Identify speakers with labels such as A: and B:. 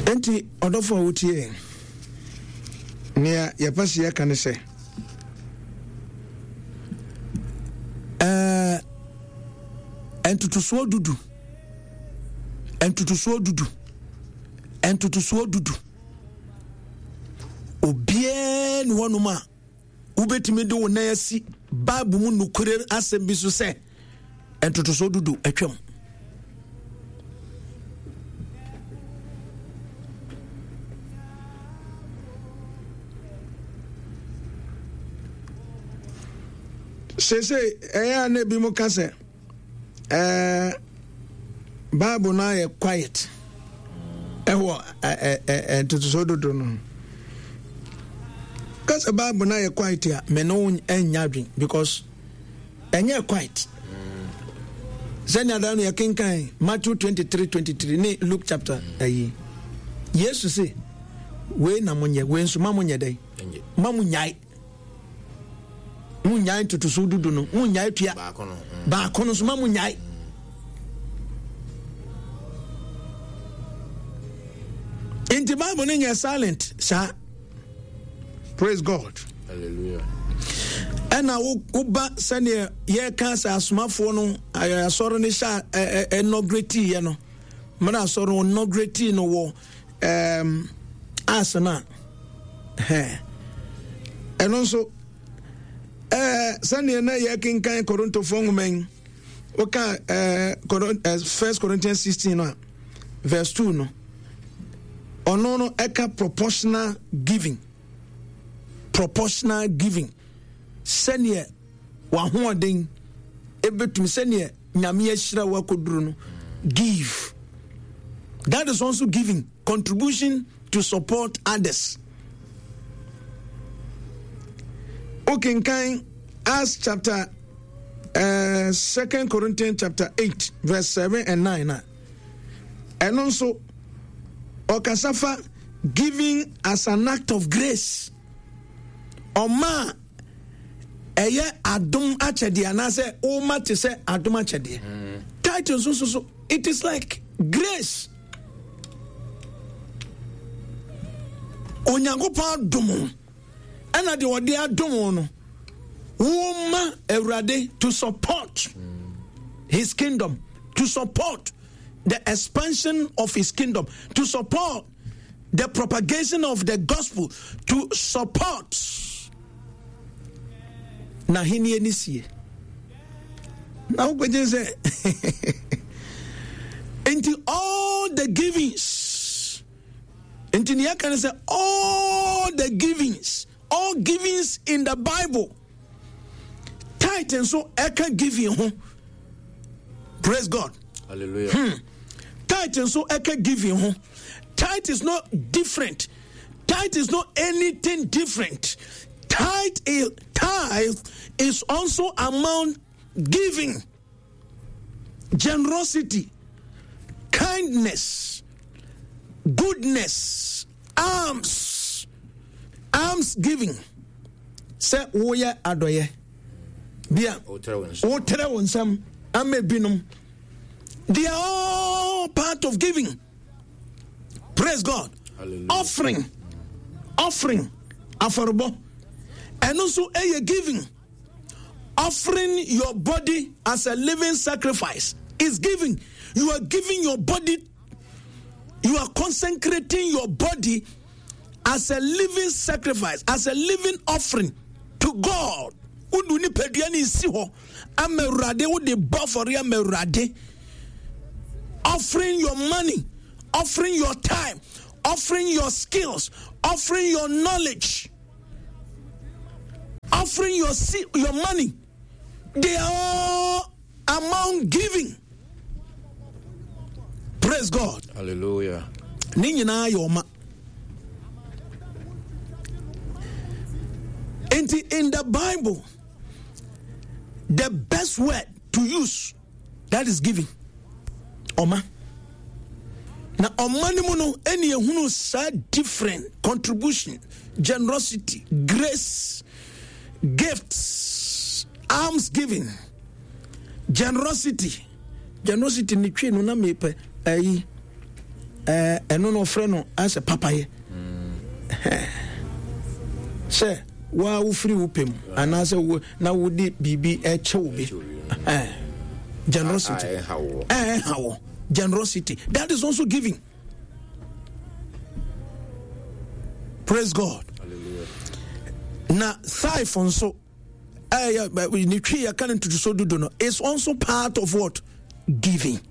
A: Enti odofo wutie nia yapasi ya kan se entutusuo dudu obie ni wonuma ubetimi de wona yasi bible mu nukure asem bi so se entutusuo dudu atwam Say na bi mo ka se Bible na ye quiet ewo entutusuo dudu no because Bible na ye quiet ya me no enya adwen because enye quiet zenya da no ye kenkan Matthew 23:23 ni Luke chapter ayi Jesus say we na monye we nso mamonye dai mamunyai munyai tutusuo dudu no munyai tua ba kono so mamunyai in the Bible ni silent sir. Praise God.
B: Hallelujah.
A: And I uba sene ye cancer asmafo no asoro ni sha inaugurate ye no mana asoro inaugurate no wo asana and also sene na ye kinkan Korinto fongumen oka 1 Corinthians 16 no verse 2 no ono no eka proportional giving senior wa hoden ebetum senior nyame yashira wa koduru no give. That is also giving, contribution to support others. Okay, kind Acts chapter 2 Corinthians chapter 8 verse 7 and 9 and also okasafa giving as an act of grace. Oma eye adum achede anase oma te se adum achede title so it is like grace onyankopon adum ana de wode adum no woma ewrade to support his kingdom, to support the expansion of his kingdom, to support the propagation of the gospel, to support na hini enisie na ubeje say into all the givings into niya can say all givings in the Bible tithe and so eka giving ho. Praise God.
B: Hallelujah.
A: Tithe and so eka giving ho. Tithe is not different. Tithe is not anything different. Tithe is also among giving, generosity, kindness, goodness, alms giving. Say woya adoye. Bia otere wonsam amebinum. They are all part of giving. Praise God.
B: Hallelujah.
A: Offering afarbo. And also giving. Offering your body as a living sacrifice is giving. You are giving your body, you are consecrating your body as a living sacrifice, as a living offering to God. Offering your money, offering your time, offering your skills, offering your knowledge, offering your money. They are all among giving. Praise God.
B: Hallelujah.
A: Ninyina yoma. In the Bible, the best word to use, that is giving. Oma. Now, omani muno any hunu sa different contribution, generosity, grace, gifts, alms giving, generosity ni twi no na mepe ayi ɛno no ɔfrɛ no asɛ papayɛ sɛ waa wofiri wo pɛ mu anaasɛ na wode biribi ɛkyɛ wo bi generosity generosity, that is also giving. Praise God.
B: Hallelujah.
A: Now siphon so it's also part of what? Giving.